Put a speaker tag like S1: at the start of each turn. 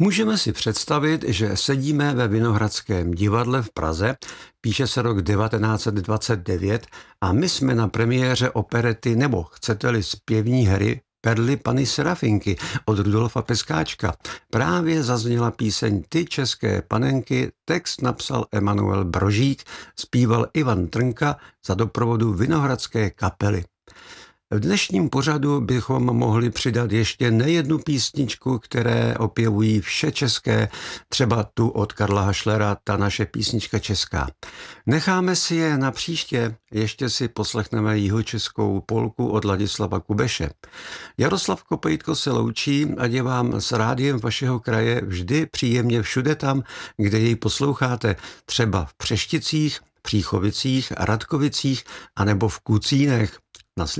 S1: Můžeme si představit, že sedíme ve Vinohradském divadle v Praze, píše se rok 1929 a my jsme na premiéře operety nebo chcete-li zpěvní hry Perly Panny Serafinky od Rudolfa Peskáčka. Právě zazněla píseň Ty české panenky, text napsal Emanuel Brožík, zpíval Ivan Trnka za doprovodu Vinohradské kapely. V dnešním pořadu bychom mohli přidat ještě nejednu písničku, které opěvují vše české, třeba tu od Karla Hašlera, ta naše písnička česká. Necháme si je na příště, ještě si poslechneme jihočeskou polku od Ladislava Kubeše. Jaroslav Kopejtko se loučí, ať je vám s rádiem vašeho kraje vždy příjemně všude tam, kde jej posloucháte, třeba v Přešticích, Příchovicích, Radkovicích anebo v Kucínech.